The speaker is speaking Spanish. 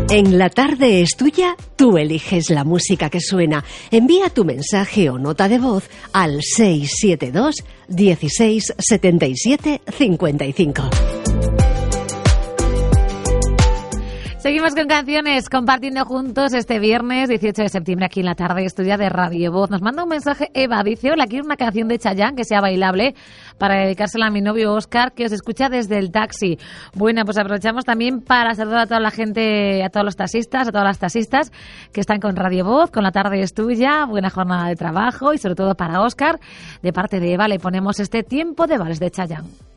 En La Tarde es Tuya, tú eliges la música que suena. Envía tu mensaje o nota de voz al 672 16 77 55. Seguimos con canciones, compartiendo juntos este viernes 18 de septiembre aquí en La Tarde Estudia de Radio Voz. Nos manda un mensaje Eva, dice: hola, quiero una canción de Chayanne que sea bailable para dedicársela a mi novio Óscar, que os escucha desde el taxi. Bueno, pues aprovechamos también para saludar a toda la gente, a todos los taxistas, a todas las taxistas que están con Radio Voz, con La Tarde es Tuya. Buena jornada de trabajo y sobre todo para Óscar. De parte de Eva le ponemos este Tiempo de Vals de Chayanne.